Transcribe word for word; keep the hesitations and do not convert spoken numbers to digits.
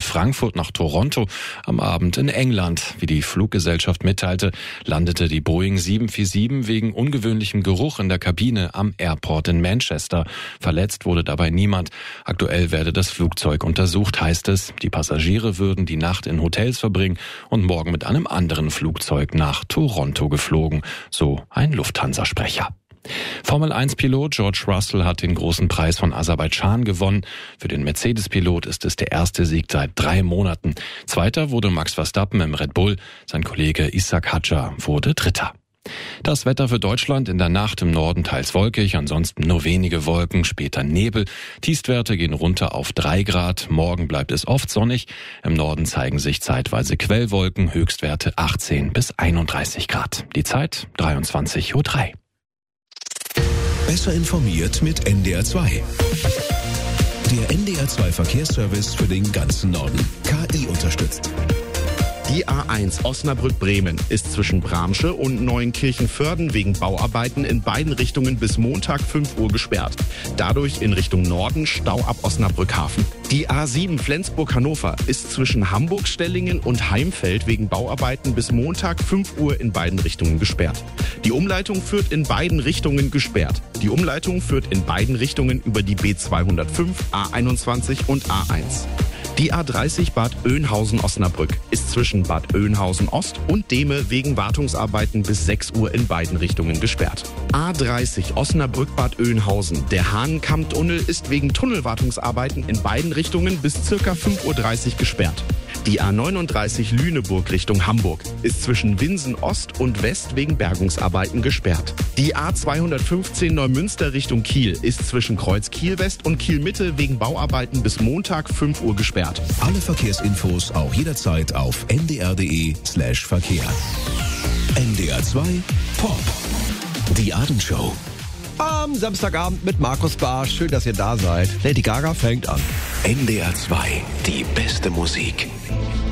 Frankfurt nach Toronto, am Abend in England. Wie die Fluggesellschaft mitteilte, landete die Boeing sieben vier sieben wegen ungewöhnlichem Geruch in der Kabine am Airport in Manchester. Verletzt wurde dabei niemand. Aktuell werde das Flugzeug untersucht, heißt es. Die Passagiere würden die Nacht in Hotels verbringen und morgen mit einem anderen Flugzeug nach Toronto geflogen, so ein Lufthansa-Sprecher. Formel eins Pilot George Russell hat den großen Preis von Aserbaidschan gewonnen. Für den Mercedes-Pilot ist es der erste Sieg seit drei Monaten. Zweiter wurde Max Verstappen im Red Bull. Sein Kollege Ishak Hadjar wurde Dritter. Das Wetter für Deutschland: in der Nacht im Norden teils wolkig, ansonsten nur wenige Wolken, später Nebel. Tiefstwerte gehen runter auf drei Grad. Morgen bleibt es oft sonnig. Im Norden zeigen sich zeitweise Quellwolken, Höchstwerte achtzehn bis einunddreißig Grad. Die Zeit dreiundzwanzig Uhr drei. Besser informiert mit N D R zwei. Der N D R zwei Verkehrsservice für den ganzen Norden. K I unterstützt. Die A eins Osnabrück-Bremen ist zwischen Bramsche und Neuenkirchen-Vörden wegen Bauarbeiten in beiden Richtungen bis Montag fünf Uhr gesperrt. Dadurch in Richtung Norden Stau ab Osnabrück-Hafen. Die A sieben Flensburg-Hannover ist zwischen Hamburg-Stellingen und Heimfeld wegen Bauarbeiten bis Montag fünf Uhr in beiden Richtungen gesperrt. Die Umleitung führt in beiden Richtungen gesperrt. Die Umleitung führt in beiden Richtungen über die B zweihundertfünf, A einundzwanzig und A eins. Die A dreißig Bad Oeynhausen-Osnabrück ist zwischen Bad Oeynhausen-Ost und Dehme wegen Wartungsarbeiten bis sechs Uhr in beiden Richtungen gesperrt. A dreißig Osnabrück-Bad Oeynhausen. Der Hahnenkammtunnel ist wegen Tunnelwartungsarbeiten in beiden Richtungen bis circa fünf Uhr dreißig gesperrt. Die A neununddreißig Lüneburg Richtung Hamburg ist zwischen Winsen Ost und West wegen Bergungsarbeiten gesperrt. Die A zweihundertfünfzehn Neumünster Richtung Kiel ist zwischen Kreuz Kiel West und Kiel Mitte wegen Bauarbeiten bis Montag fünf Uhr gesperrt. Alle Verkehrsinfos auch jederzeit auf n d r punkt d e slash Verkehr. N D R zwei Pop. Die Abendshow. Am Samstagabend mit Markus Barsch. Schön, dass ihr da seid. Lady Gaga fängt an. N D R zwei, die beste Musik.